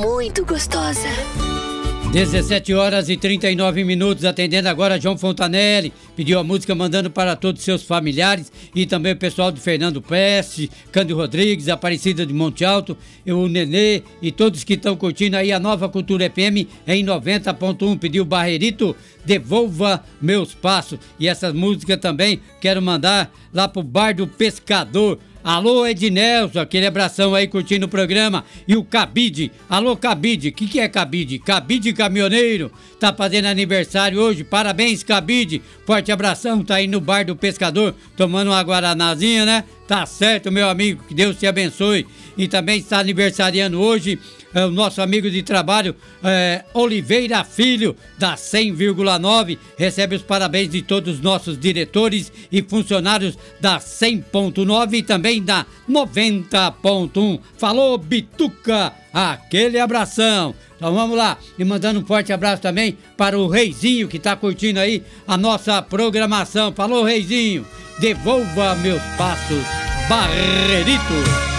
muito gostosa. 17 horas e 39 minutos, atendendo agora João Fontanelli, pediu a música mandando para todos os seus familiares e também o pessoal do Fernando Peste, Cândido Rodrigues, Aparecida de Monte Alto, o Nenê e todos que estão curtindo aí a Nova Cultura FM em 90.1, pediu Barreirito, Devolva Meus Passos. E essas músicas também quero mandar lá pro Bar do Pescador. Alô, Ednelson, aquele abração aí curtindo o programa. E o Cabide, alô Cabide, o que é Cabide? Cabide Caminhoneiro, tá fazendo aniversário hoje, parabéns Cabide, forte abração, tá aí no Bar do Pescador, tomando uma guaranazinha, né? Tá certo, meu amigo, que Deus te abençoe. E também está aniversariando hoje o nosso amigo de trabalho, Oliveira Filho, da 100,9, recebe os parabéns de todos os nossos diretores e funcionários da 100.9 e também da 90.1. Falou, Bituca, aquele abração. Então vamos lá, e mandando um forte abraço também para o Reizinho, que tá curtindo aí a nossa programação. Falou, Reizinho, devolva meus passos, Barreirito.